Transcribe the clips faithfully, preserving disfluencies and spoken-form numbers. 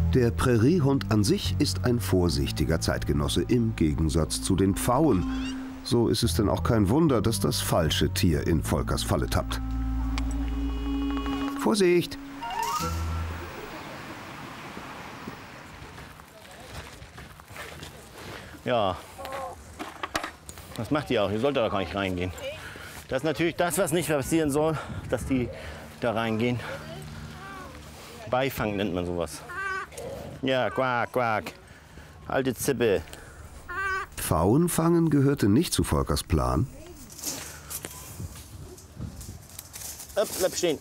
Der Präriehund an sich ist ein vorsichtiger Zeitgenosse im Gegensatz zu den Pfauen. So ist es denn auch kein Wunder, dass das falsche Tier in Volkers Falle tappt. Vorsicht! Ja, was macht ihr auch? Ihr sollt da gar nicht reingehen. Das ist natürlich das, was nicht passieren soll, dass die da reingehen. Beifang nennt man sowas. Ja, quack, quack. Alte Zippe. Pfauenfangen gehörte nicht zu Volkers Plan. Upp, bleib stehen.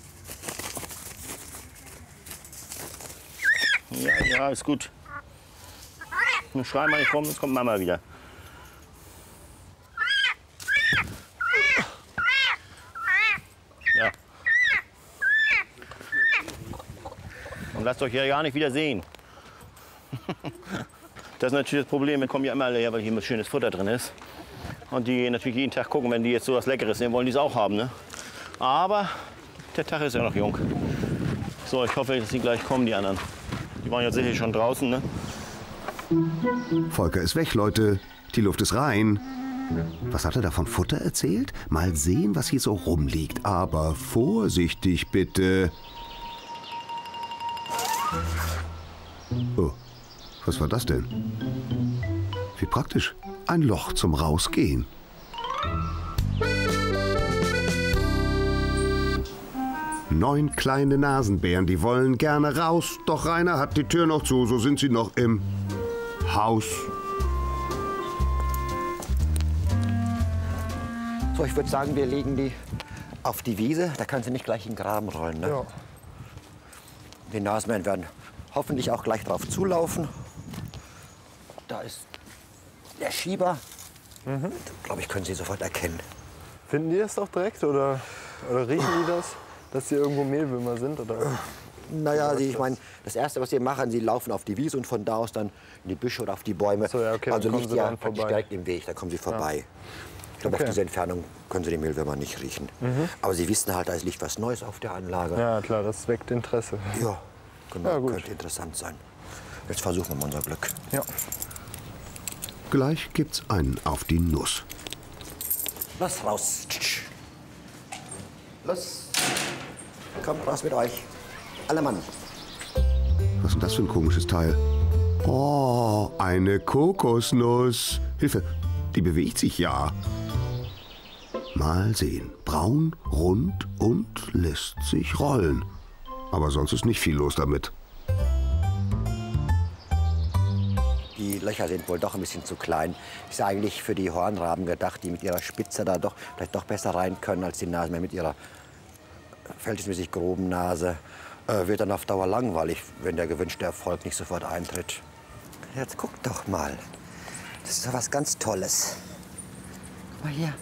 Ja, ja, ist gut. Nun schrei mal nicht rum, jetzt kommt Mama wieder. Ja. Und lasst euch ja gar nicht wieder sehen. Das ist natürlich das Problem, wir kommen ja immer alle her, weil hier schönes Futter drin ist. Und die gehen natürlich jeden Tag gucken, wenn die jetzt so was Leckeres sehen, wollen die es auch haben. Ne? Aber der Tag ist ja noch jung. So, ich hoffe, dass die gleich kommen, die anderen. Die waren ja sicher schon draußen, ne? Volker ist weg, Leute. Die Luft ist rein. Was hat er da von Futter erzählt? Mal sehen, was hier so rumliegt. Aber vorsichtig, bitte. Oh, was war das denn? Wie praktisch. Ein Loch zum Rausgehen. Neun kleine Nasenbären, die wollen gerne raus. Doch Rainer hat die Tür noch zu, so sind sie noch im Haus. So, ich würde sagen, wir legen die auf die Wiese. Da kann sie nicht gleich in den Graben rollen. Ne? Ja. Die Nasenbären werden hoffentlich auch gleich drauf zulaufen. Da ist der Schieber. Mhm. Glaube ich, können Sie sofort erkennen. Finden die das doch direkt oder, oder riechen die das, dass hier irgendwo Mehlwürmer sind? Oder? Naja, sie, ich meine, das Erste, was sie machen, sie laufen auf die Wiese und von da aus dann in die Büsche oder auf die Bäume. So, ja, okay, also dann nicht kommen sie ja dann praktisch vorbei. direkt im Weg, da kommen sie vorbei. Ja. Ich glaube, Okay. auf diese Entfernung können sie die Mehlwürmer nicht riechen. Mhm. Aber sie wissen halt, da liegt was Neues auf der Anlage. Ja, klar, das weckt Interesse. Ja, genau, Ja, gut. könnte interessant sein. Jetzt versuchen wir mal unser Glück. Ja. Gleich gibt's einen auf die Nuss. Los, raus. Los. Kommt raus mit euch. Alle Mann. Was ist denn das für ein komisches Teil? Oh, eine Kokosnuss. Hilfe, die bewegt sich ja. Mal sehen. Braun, rund und lässt sich rollen. Aber sonst ist nicht viel los damit. Die Löcher sind wohl doch ein bisschen zu klein. Ist eigentlich für die Hornraben gedacht, die mit ihrer Spitze da doch vielleicht doch besser rein können als die Nasenbären mit ihrer verhältnismäßig groben Nase. Äh, wird dann auf Dauer langweilig, wenn der gewünschte Erfolg nicht sofort eintritt. Jetzt guck doch mal. Das ist doch was ganz Tolles. Guck mal hier.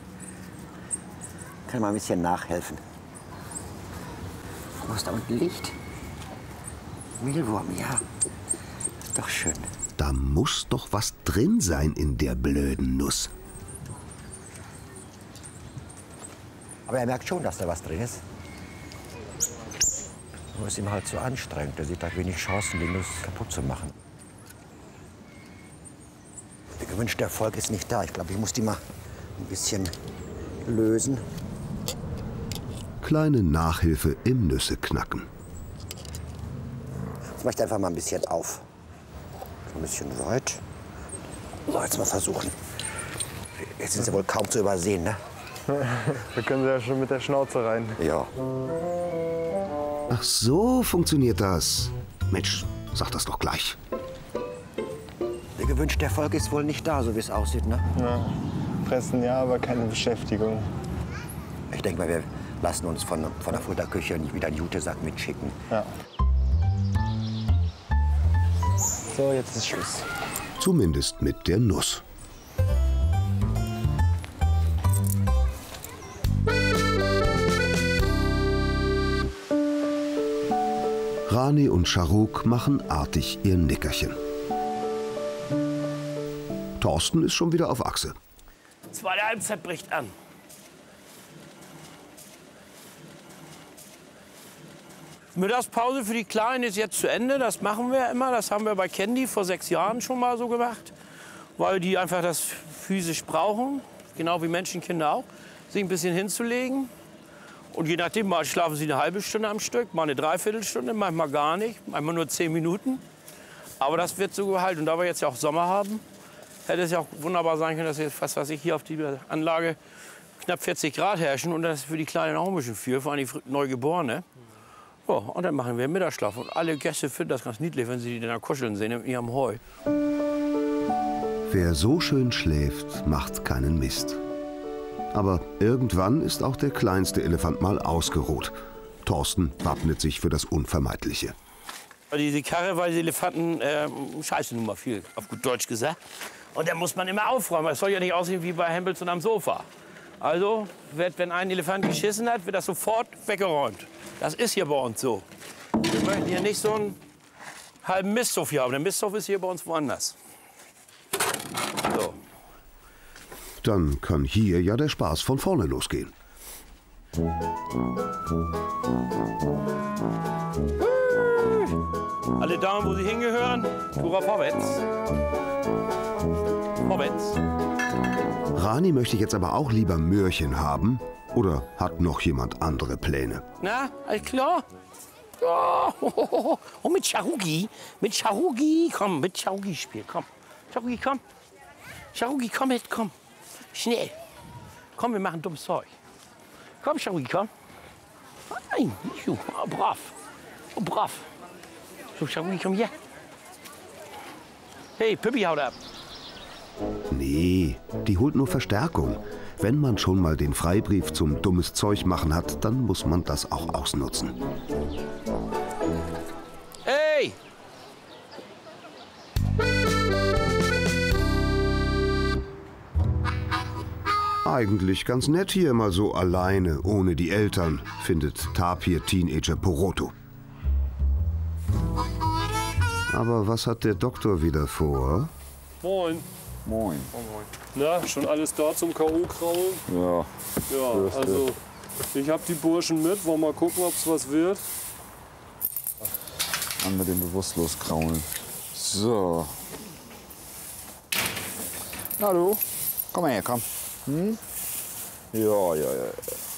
Kann mal ein bisschen nachhelfen. Was da unten liegt? Mehlwurm, ja. Ist doch schön. Da muss doch was drin sein in der blöden Nuss. Aber er merkt schon, dass da was drin ist. Nur ist ihm halt zu anstrengend. Er sieht halt wenig Chancen, die Nuss kaputt zu machen. Der gewünschte Erfolg ist nicht da. Ich glaube, ich muss die mal ein bisschen lösen. Kleine Nachhilfe im Nüsseknacken. Jetzt mache ich einfach mal ein bisschen auf. Ein bisschen weit. So, jetzt mal versuchen. Jetzt sind sie wohl kaum zu übersehen, ne? Da können sie ja schon mit der Schnauze rein. Ja. Ach so funktioniert das. Mensch, sag das doch gleich. Der gewünschte Erfolg ist wohl nicht da, so wie es aussieht, ne? Ja. Fressen ja, aber keine Beschäftigung. Ich denke mal, wir lassen uns von, von der Futterküche nicht wieder einen Jutesack mitschicken. Ja. So, jetzt ist Schluss. Zumindest mit der Nuss. Rani und Scharuk machen artig ihr Nickerchen. Thorsten ist schon wieder auf Achse. Zweite Halbzeit bricht an. Mittagspause für die Kleinen ist jetzt zu Ende. Das machen wir immer. Das haben wir bei Candy vor sechs Jahren schon mal so gemacht. Weil die einfach das physisch brauchen. Genau wie Menschenkinder auch. Sich ein bisschen hinzulegen. Und je nachdem, mal schlafen sie eine halbe Stunde am Stück, mal eine Dreiviertelstunde, manchmal gar nicht. Manchmal nur zehn Minuten. Aber das wird so gehalten. Und da wir jetzt ja auch Sommer haben, hätte es ja auch wunderbar sein können, dass jetzt, was weiß ich, hier auf dieser Anlage knapp vierzig Grad herrschen. Und das ist für die Kleinen auch ein bisschen viel, vor allem die Neugeborene. Ja, und dann machen wir Mittagsschlaf. Und alle Gäste finden das ganz niedlich, wenn sie die dann kuscheln sehen in ihrem Heu. Wer so schön schläft, macht keinen Mist. Aber irgendwann ist auch der kleinste Elefant mal ausgeruht. Thorsten wappnet sich für das Unvermeidliche. Diese Karre, weil die Elefanten äh, scheißen nun mal viel, auf gut Deutsch gesagt. Und da muss man immer aufräumen. Es soll ja nicht aussehen wie bei Hempelson am Sofa. Also, wird, wenn ein Elefant geschissen hat, wird das sofort weggeräumt. Das ist hier bei uns so. Wir möchten hier nicht so einen halben Misthof hier haben. Der Misthof ist hier bei uns woanders. So. Dann kann hier ja der Spaß von vorne losgehen. Alle Daumen, wo sie hingehören, Tura vorwärts. Vorwärts. Rani möchte jetzt aber auch lieber Möhrchen haben. Oder hat noch jemand andere Pläne? Na, alles klar? Ja. Und mit Charugi, mit Charugi, komm, mit Charugi spiel, komm. Charugi, komm. Charugi, komm mit, komm. Schnell. Komm, wir machen dummes Zeug. Komm, Charugi, komm. Nein, oh, brav. Oh, brav. So, Charugi, komm hier. Hey, Püppi, haut ab. Nee, die holt nur Verstärkung. Wenn man schon mal den Freibrief zum dummes Zeug machen hat, dann muss man das auch ausnutzen. Hey! Eigentlich ganz nett hier mal so alleine, ohne die Eltern, findet Tapir-Teenager Poroto. Aber was hat der Doktor wieder vor? Moin. Moin. Na, schon alles da zum K O-Kraulen? Ja. Ja, also ich hab die Burschen mit. Wollen wir mal gucken, ob es was wird? An mit dem Bewusstlos-Kraulen. So. Na du, komm mal her, komm. Hm? Ja, ja, ja.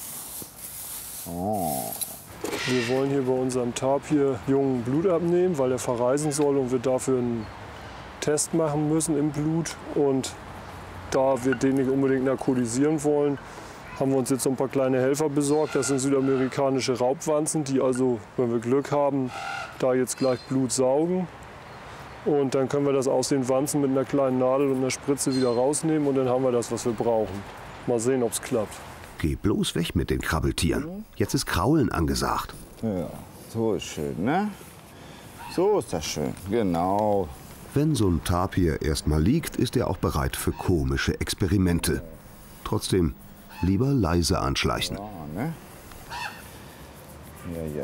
Oh. Wir wollen hier bei unserem Tapir Jungen Blut abnehmen, weil er verreisen soll und wir dafür einen Test machen müssen im Blut. Und da wir den nicht unbedingt narkotisieren wollen, haben wir uns jetzt so ein paar kleine Helfer besorgt. Das sind südamerikanische Raubwanzen, die also, wenn wir Glück haben, da jetzt gleich Blut saugen. Und dann können wir das aus den Wanzen mit einer kleinen Nadel und einer Spritze wieder rausnehmen und dann haben wir das, was wir brauchen. Mal sehen, ob es klappt. Geh bloß weg mit den Krabbeltieren. Jetzt ist Kraulen angesagt. Ja, so ist schön, ne? So ist das schön, genau. Wenn so ein Tapir erst mal liegt, ist er auch bereit für komische Experimente. Trotzdem lieber leise anschleichen. Ja, ne? Ja, ja,